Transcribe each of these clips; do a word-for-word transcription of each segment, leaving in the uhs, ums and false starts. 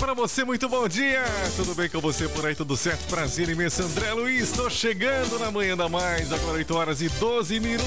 pra você, muito bom dia. Tudo bem com você por aí, tudo certo? Prazer imenso, André Luiz. Tô chegando na Manhã da Mais, agora oito horas e doze minutos.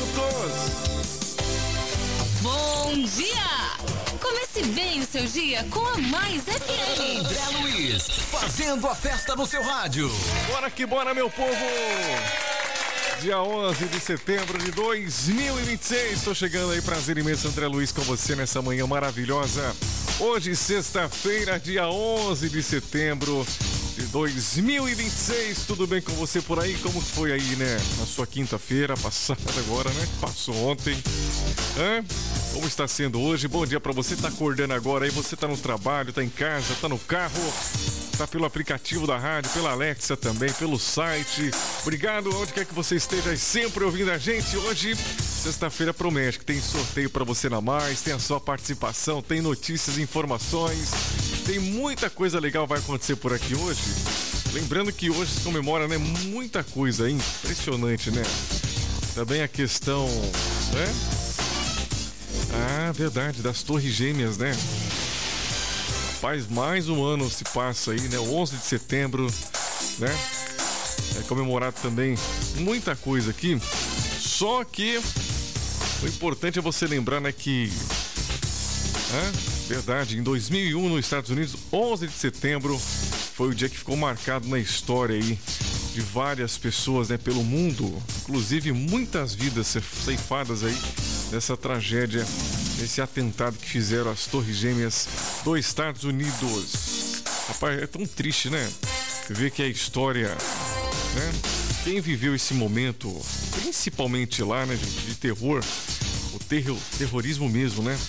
Bom dia! Comece bem o seu dia com a Mais F M. André Luiz, fazendo a festa no seu rádio. Bora que bora, meu povo! Dia onze de setembro de dois mil e vinte e seis. Tô chegando aí, prazer imenso, André Luiz, com você nessa manhã maravilhosa. Hoje, sexta-feira, dia onze de setembro de dois mil e vinte e seis. Tudo bem com você por aí? Como foi aí, né? Na sua quinta-feira passada agora, né? Passou ontem. Hã? Como está sendo hoje? Bom dia pra você. Tá acordando agora aí? Você tá no trabalho, tá em casa, tá no carro, tá pelo aplicativo da rádio, pela Alexa também, pelo site. Obrigado, onde quer que você esteja sempre ouvindo a gente. Hoje, sexta-feira, promete que tem sorteio pra você na Mais, tem a sua participação, tem notícias, informações, tem muita coisa legal vai acontecer por aqui hoje. Lembrando que hoje se comemora, né, muita coisa aí, impressionante, né? Também a questão, né? Ah, verdade, das Torres Gêmeas, né? Faz mais um ano se passa aí, né? onze de setembro, né? É comemorado também muita coisa aqui. Só que o importante é você lembrar, né, que... Ah, verdade, em dois mil e um, nos Estados Unidos, onze de setembro, foi o dia que ficou marcado na história aí de várias pessoas, né, pelo mundo. Inclusive, muitas vidas ceifadas aí nessa tragédia, nesse atentado que fizeram as Torres Gêmeas dos Estados Unidos. Rapaz, é tão triste, né? Ver que a história, né? Quem viveu esse momento, principalmente lá, né, gente, de terror, o terror, terrorismo mesmo, né?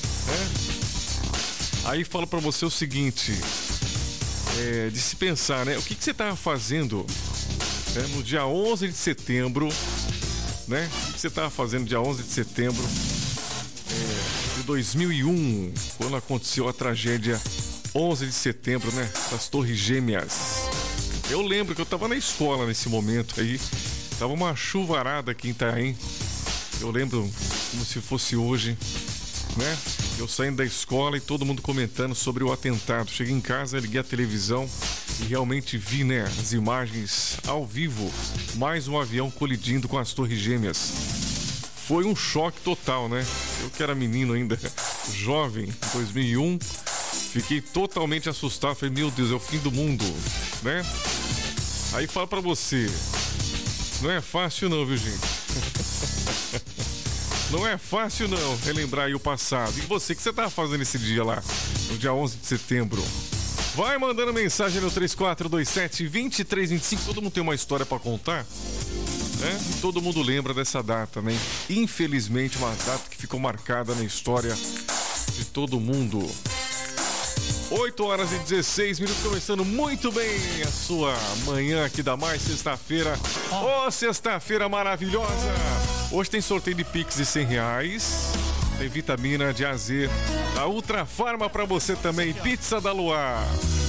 É. Aí fala pra você o seguinte, é, de se pensar, né? O que, que você tava fazendo, né, no dia onze de setembro, né? O que você tava fazendo dia onze de setembro é, de dois mil e um, quando aconteceu a tragédia onze de setembro, né? Das Torres Gêmeas. Eu lembro que eu tava na escola nesse momento aí. Tava uma chuvarada aqui em Itaém. Eu lembro como se fosse hoje, né? Eu saindo da escola e todo mundo comentando sobre o atentado. Cheguei em casa, liguei a televisão e realmente vi, né, as imagens ao vivo. Mais um avião colidindo com as Torres Gêmeas. Foi um choque total, né? Eu que era menino ainda, jovem, em dois mil e um, fiquei totalmente assustado. Falei, meu Deus, é o fim do mundo, né? Aí fala pra você, não é fácil não, viu, gente? Não é fácil não relembrar aí o passado. E você, o que você tava fazendo esse dia lá, no dia onze de setembro? Vai mandando mensagem no três quatro dois sete, dois três dois cinco. Todo mundo tem uma história pra contar, né? E todo mundo lembra dessa data, né? Infelizmente, uma data que ficou marcada na história de todo mundo. oito horas e dezesseis minutos, começando muito bem a sua manhã aqui da Mais, sexta-feira. Ô, oh, sexta-feira maravilhosa! Hoje tem sorteio de Pix de cem reais. Tem vitamina de A Z da Ultra Farma pra você também. Pizza da Luar.